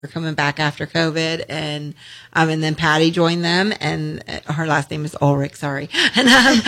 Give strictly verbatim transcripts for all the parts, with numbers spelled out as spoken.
We're coming back after COVID, and um, and then Patty joined them, and her last name is Ulrich. Sorry, and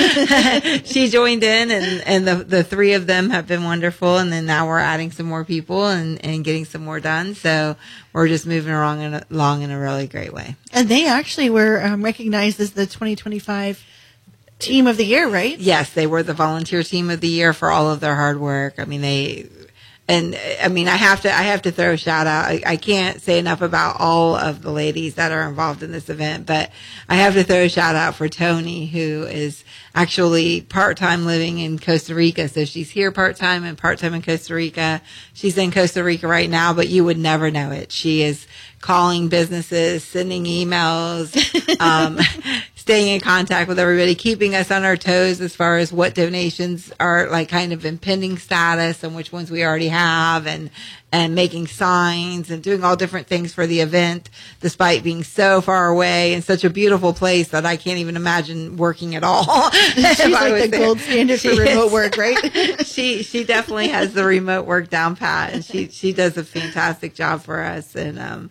um, she joined in, and and the the three of them have been wonderful. And then now we're adding some more people and and getting some more done. So we're just moving along in a, along in a really great way. And they actually were um, recognized as the twenty twenty-five Team of the Year, right? Yes, they were the volunteer team of the year for all of their hard work. I mean, they. And I mean, I have to, I have to throw a shout out. I, I can't say enough about all of the ladies that are involved in this event, but I have to throw a shout out for Tony, who is actually part-time living in Costa Rica. So she's here part-time and part-time in Costa Rica. She's in Costa Rica right now, but you would never know it. She is calling businesses, sending emails, um, staying in contact with everybody, keeping us on our toes as far as what donations are like kind of in pending status and which ones we already have, and and making signs and doing all different things for the event, despite being so far away in such a beautiful place that I can't even imagine working at all. She's like the there. gold standard for she remote is. work, right? she she definitely has the remote work down pat, and she she does a fantastic job for us. And um,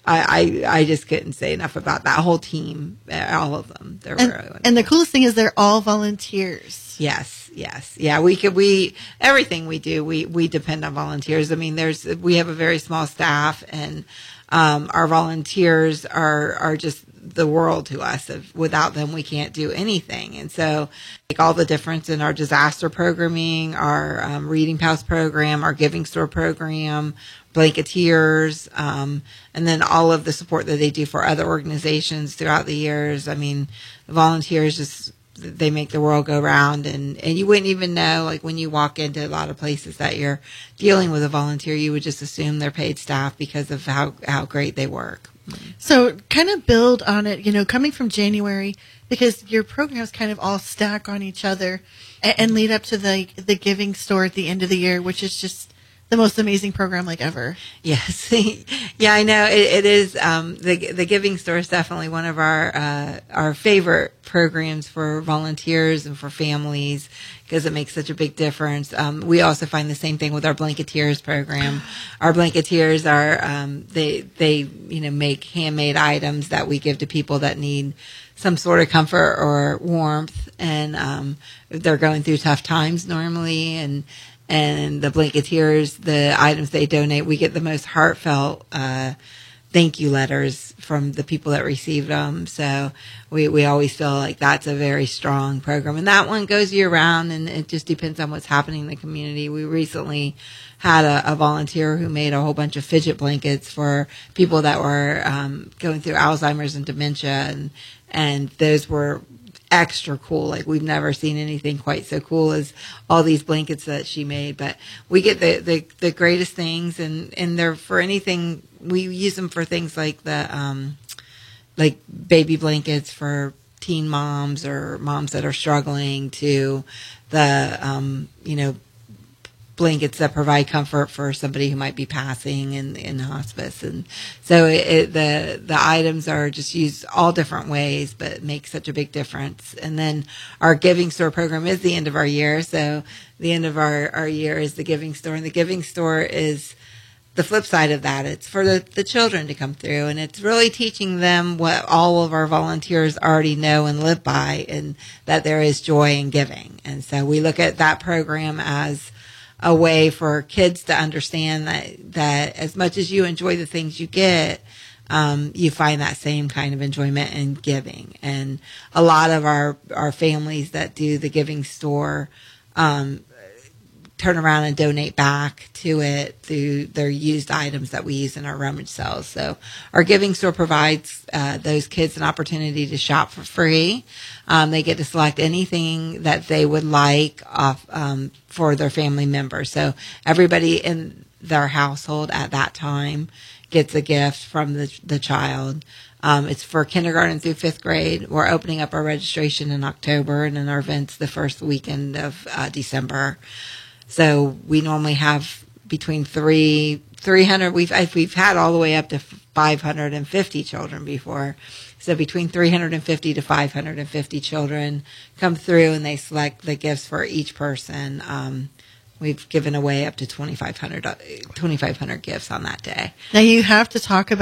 I, I I just couldn't say enough about that whole team, all of them. They're and, really and the coolest thing is they're all volunteers. Yes, yes, yeah. We could we everything we do we we depend on volunteers. I mean, there's we have a very small staff, and um, our volunteers are are just the world to us. If, without them, we can't do anything. And so, like all the difference in our disaster programming, our um, Reading Pals program, our Giving Store program, Blanketeers, um, and then all of the support that they do for other organizations throughout the years. I mean, the volunteers just, they make the world go round, and, and you wouldn't even know, like when you walk into a lot of places that you're dealing with a volunteer, you would just assume they're paid staff because of how, how great they work. So kind of build on it, you know, coming from January, because your programs kind of all stack on each other and, and lead up to the the Giving Store at the end of the year, which is just the most amazing program like ever. Yes. Yeah, I know. It, it is. Um, the the Giving Store is definitely one of our uh, our favorite programs for volunteers and for families, because it makes such a big difference. Um, we also find the same thing with our Blanketeers program. Our Blanketeers are, um, they, they, you know, make handmade items that we give to people that need some sort of comfort or warmth. And, um, they're going through tough times normally. And, and the Blanketeers, the items they donate, we get the most heartfelt, uh, thank you letters from the people that received them. So we, we always feel like that's a very strong program. And that one goes year round, and it just depends on what's happening in the community. We recently had a, a volunteer who made a whole bunch of fidget blankets for people that were um, going through Alzheimer's and dementia, and and those were extra cool. Like, we've never seen anything quite so cool as all these blankets that she made. But we get the, the, the greatest things, and, and they're for anything. We use them for things like the, um, like baby blankets for teen moms or moms that are struggling, to the, um, you know, blankets that provide comfort for somebody who might be passing in in hospice. And so it, it, the the items are just used all different ways, but make such a big difference. And then our Giving Store program is the end of our year. So the end of our, our year is the Giving Store, and the Giving Store is the flip side of that. It's for the, the children to come through, and it's really teaching them what all of our volunteers already know and live by, and that there is joy in giving. And so we look at that program as a way for kids to understand that, that as much as you enjoy the things you get, um, you find that same kind of enjoyment in giving. And a lot of our, our families that do the Giving Store, um, turn around and donate back to it through their used items that we use in our rummage sales. So our Giving Store provides uh, those kids an opportunity to shop for free. Um, they get to select anything that they would like off um, for their family members. So everybody in their household at that time gets a gift from the the child. Um, it's for kindergarten through fifth grade. We're opening up our registration in October, and then our events the first weekend of uh, December. So we normally have between three, three hundred. We've we've had all the way up to five hundred fifty children before. So between three hundred fifty to five hundred fifty children come through, and they select the gifts for each person. Um, we've given away up to twenty-five hundred, uh, twenty-five hundred gifts on that day. Now you have to talk about